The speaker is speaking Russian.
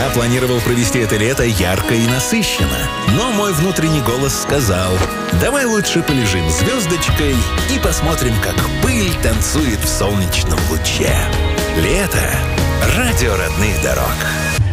Я планировал провести это лето ярко и насыщенно. Но мой внутренний голос сказал: давай лучше полежим звездочкой и посмотрим, как пыль танцует в солнечном луче. Лето. Радио родных дорог.